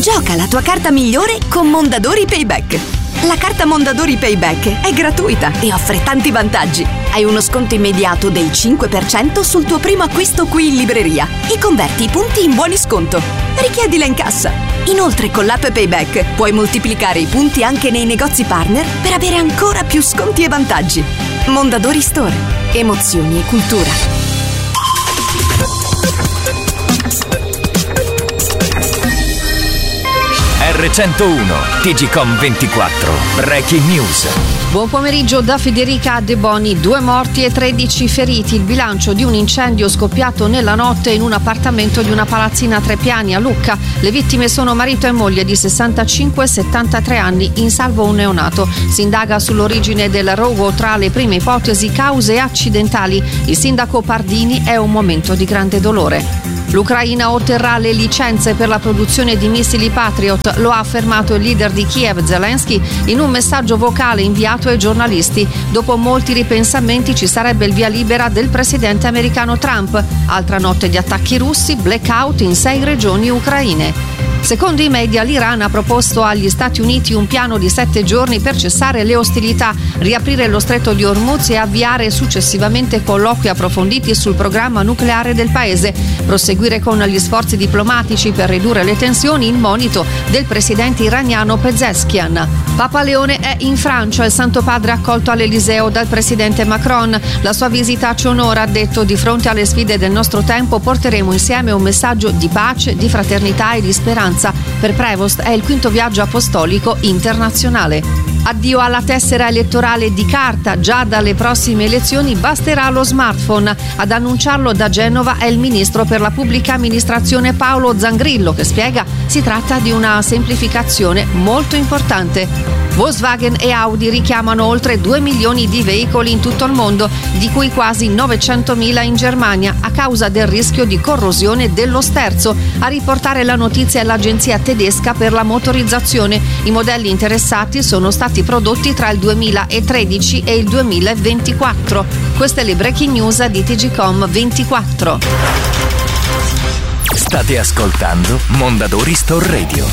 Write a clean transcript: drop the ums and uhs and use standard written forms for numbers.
Gioca la tua carta migliore con Mondadori Payback. La carta Mondadori Payback è gratuita e offre tanti vantaggi. Hai uno sconto immediato del 5% sul tuo primo acquisto qui in libreria e converti i punti in buoni sconto. Richiedila in cassa. Inoltre con l'app Payback puoi moltiplicare i punti anche nei negozi partner per avere ancora più sconti e vantaggi. Mondadori Store. Emozioni e cultura. R101 TGcom 24 Breaking News. Buon pomeriggio da Federica De Boni. 2 morti e 13 feriti. Il bilancio di un incendio scoppiato nella notte in un appartamento di una palazzina a 3 piani a Lucca. Le vittime sono marito e moglie di 65 e 73 anni, in salvo un neonato. Si indaga sull'origine del rogo, tra le prime ipotesi cause accidentali. Il sindaco Pardini: è un momento di grande dolore. L'Ucraina otterrà le licenze per la produzione di missili Patriot, lo ha affermato il leader di Kiev Zelensky in un messaggio vocale inviato ai giornalisti. Dopo molti ripensamenti ci sarebbe il via libera del presidente americano Trump. Altra notte di attacchi russi, blackout in 6 regioni ucraine. Secondo i media, l'Iran ha proposto agli Stati Uniti un piano di 7 giorni per cessare le ostilità, riaprire lo stretto di Hormuz e avviare successivamente colloqui approfonditi sul programma nucleare del paese. Proseguire con gli sforzi diplomatici per ridurre le tensioni, il monito del presidente iraniano Pezeshkian. Papa Leone è in Francia. Il Santo Padre accolto all'Eliseo dal presidente Macron. La sua visita ci onora, ha detto: di fronte alle sfide del nostro tempo porteremo insieme un messaggio di pace, di fraternità e di speranza. Per Prevost è il 5° viaggio apostolico internazionale. Addio alla tessera elettorale di carta. Già dalle prossime elezioni basterà lo smartphone. Ad annunciarlo da Genova è il ministro per la pubblica amministrazione Paolo Zangrillo, che spiega: si tratta di una semplificazione molto importante. Volkswagen e Audi richiamano oltre 2 milioni di veicoli in tutto il mondo, di cui quasi 900.000 in Germania, a causa del rischio di corrosione dello sterzo. A riportare la notizia è l'agenzia tedesca per la motorizzazione. I modelli interessati sono stati prodotti tra il 2013 e il 2024. Queste le breaking news di TGcom 24. State ascoltando Mondadori Store Radio.